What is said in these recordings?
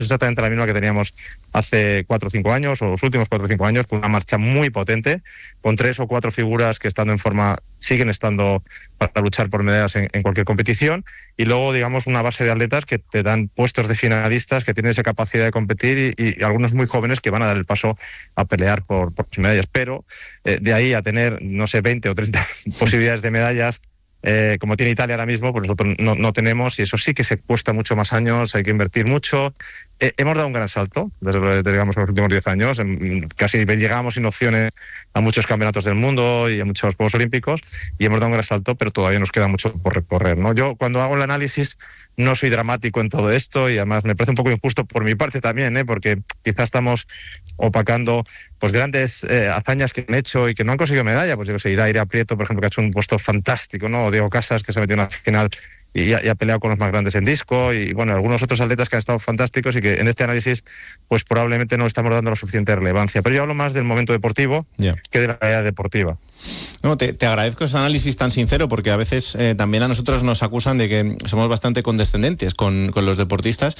exactamente la misma que teníamos hace 4 o 5 años, o los últimos 4 o 5 años, con una marcha muy potente, con 3 o 4 figuras que estando en forma siguen estando para luchar por medallas en cualquier competición, y luego, digamos, una base de atletas que te dan puestos de finalistas, que tienen esa capacidad de competir, y algunos muy jóvenes que van a dar el paso a pelear por medallas. Pero de ahí a tener, no sé, 20 o 30 posibilidades de medallas, como tiene Italia ahora mismo, pues nosotros no tenemos, y eso sí que se cuesta mucho más años, hay que invertir mucho. Hemos dado un gran salto, digamos, en los últimos 10 años, casi llegamos sin opciones a muchos campeonatos del mundo y a muchos Juegos Olímpicos, y hemos dado un gran salto, pero todavía nos queda mucho por recorrer, ¿no? Yo, cuando hago el análisis, no soy dramático en todo esto, y además me parece un poco injusto por mi parte también, porque quizás estamos opacando pues grandes hazañas que han hecho y que no han conseguido medalla. Pues yo sé, Idaira Prieto, por ejemplo, que ha hecho un puesto fantástico, ¿no? O Diego Casas, que se metió en la final y ha peleado con los más grandes en disco, y bueno, algunos otros atletas que han estado fantásticos y que en este análisis pues probablemente no estamos dando la suficiente relevancia. Pero yo hablo más del momento deportivo que de la realidad deportiva. No, te agradezco ese análisis tan sincero, porque a veces también a nosotros nos acusan de que somos bastante condescendentes con los deportistas,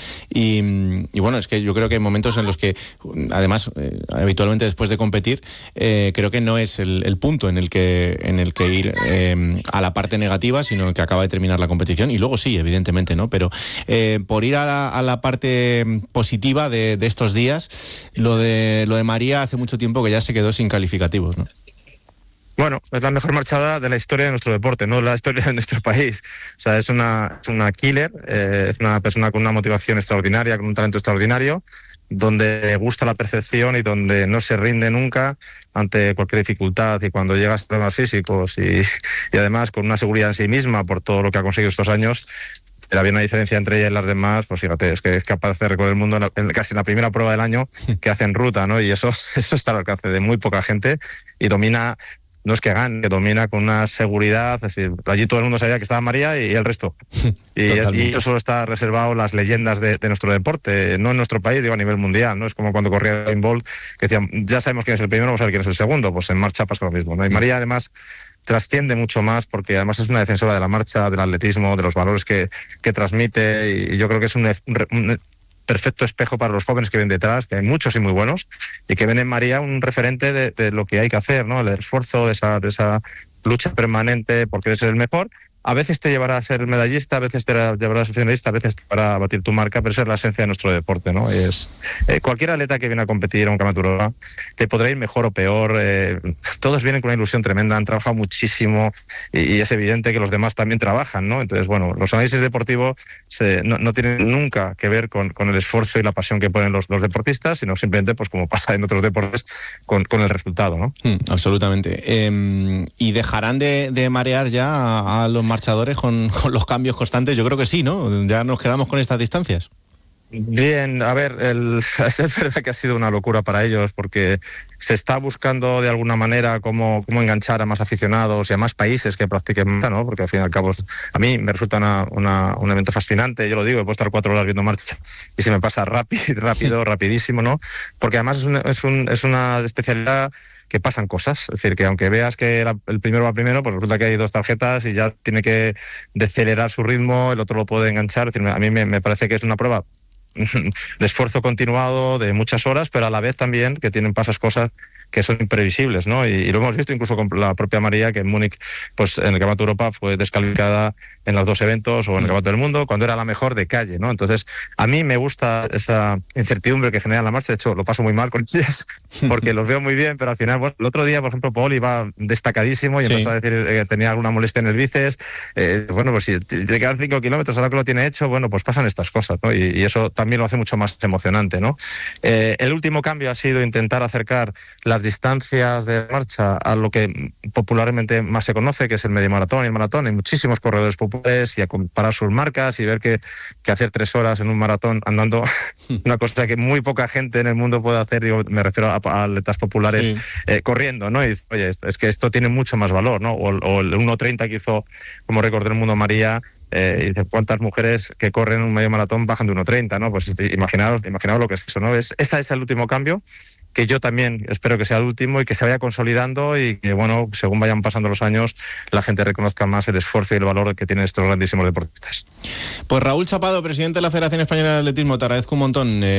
y bueno, es que yo creo que hay momentos en los que, además, habitualmente después de competir, creo que no es el punto en el que ir a la parte negativa, sino el que acaba de terminar la competición, y luego sí, evidentemente, ¿no? Pero por ir a la parte positiva de estos días, lo de María hace mucho tiempo que ya se quedó sin calificativos, ¿no? Bueno, es la mejor marchadora de la historia de nuestro deporte, no la historia de nuestro país. O sea, es una killer, es una persona con una motivación extraordinaria, con un talento extraordinario, donde le gusta la perfección y donde no se rinde nunca ante cualquier dificultad, y cuando llega a problemas físicos y además con una seguridad en sí misma por todo lo que ha conseguido estos años. Pero había una diferencia entre ella y las demás, pues fíjate, es que es capaz de recorrer el mundo casi en la primera prueba del año que hace en ruta, ¿no? Y eso está al alcance de muy poca gente, y domina. No es que gane, que domina con una seguridad, es decir, allí todo el mundo sabía que estaba María y el resto. Y eso solo está reservado las leyendas de nuestro deporte, no en nuestro país, digo a nivel mundial, ¿no? Es como cuando corría Usain Bolt, que decían, ya sabemos quién es el primero, vamos a ver quién es el segundo. Pues en marcha pasa lo mismo, ¿no? Y María, además, trasciende mucho más, porque además es una defensora de la marcha, del atletismo, de los valores que transmite, y yo creo que es un perfecto espejo para los jóvenes que ven detrás, que hay muchos y muy buenos, y que ven en María un referente de lo que hay que hacer, ¿no? El esfuerzo, de esa lucha permanente por querer ser el mejor. A veces te llevará a ser medallista, a veces te llevará a ser finalista, a veces te llevará a batir tu marca, pero esa es la esencia de nuestro deporte, ¿no? Es cualquier atleta que viene a competir a un campeonato de Europa te podrá ir mejor o peor. Todos vienen con una ilusión tremenda, han trabajado muchísimo, y es evidente que los demás también trabajan, ¿no? Entonces, bueno, los análisis deportivos no tienen nunca que ver con el esfuerzo y la pasión que ponen los deportistas, sino simplemente, pues como pasa en otros deportes, con el resultado, ¿no? Absolutamente. ¿Y dejarán de marear ya a los marchadores con los cambios constantes? Yo creo que sí, ¿no? Ya nos quedamos con estas distancias. Bien, a ver, es verdad que ha sido una locura para ellos, porque se está buscando de alguna manera cómo enganchar a más aficionados y a más países que practiquen, ¿no? Porque al fin y al cabo a mí me resulta un evento fascinante. Yo lo digo, puedo estar 4 horas viendo marcha y se me pasa rápido, rapidísimo, ¿no? Porque además es una especialidad que pasan cosas, es decir, que aunque veas que el primero va primero, pues resulta que hay 2 tarjetas y ya tiene que decelerar su ritmo, el otro lo puede enganchar. Es decir, a mí me parece que es una prueba de esfuerzo continuado, de muchas horas, pero a la vez también que pasas cosas que son imprevisibles, ¿no? Y lo hemos visto incluso con la propia María, que en Múnich, pues en el Campeonato de Europa fue descalificada en los 2 eventos, o en el Campeonato del Mundo, cuando era la mejor de calle, ¿no? Entonces, a mí me gusta esa incertidumbre que genera la marcha. De hecho, lo paso muy mal con ellas, porque los veo muy bien, pero al final, bueno, el otro día, por ejemplo, Paul iba destacadísimo y empezó a decir que tenía alguna molestia en el bíceps. Bueno, pues si te quedan 5 kilómetros, ahora que lo tiene hecho, bueno, pues pasan estas cosas, ¿no? Y eso también lo hace mucho más emocionante, ¿no? El último cambio ha sido intentar acercar las distancias de marcha a lo que popularmente más se conoce, que es el medio maratón y el maratón. Hay muchísimos corredores populares, y a comparar sus marcas y ver que hacer 3 horas en un maratón andando, una cosa que muy poca gente en el mundo puede hacer, digo, me refiero a atletas populares, corriendo, ¿no? Y oye, es que esto tiene mucho más valor, ¿no? O el 1:30 que hizo como récord del mundo María. Y dice, ¿cuántas mujeres que corren un medio maratón bajan de 1:30, ¿no? Pues imaginaos lo que es eso, ¿no? Ese es el último cambio, que yo también espero que sea el último y que se vaya consolidando, y que, bueno, según vayan pasando los años, la gente reconozca más el esfuerzo y el valor que tienen estos grandísimos deportistas. Pues Raúl Chapado, presidente de la Federación Española de Atletismo, te agradezco un montón